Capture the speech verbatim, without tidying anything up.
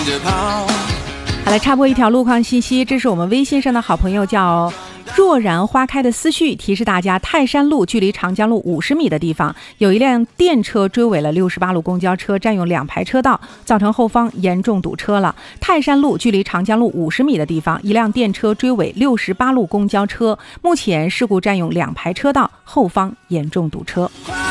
着跑。 好，来插播一条路况信息，这是我们微信上的好朋友叫若然花开的思绪提示大家，泰山路距离长江路五十米的地方，有一辆电车追尾了六十八路公交车，占用两排车道，造成后方严重堵车了。泰山路距离长江路五十米的地方，一辆电车追尾六十八路公交车，目前事故占用两排车道，后方严重堵车。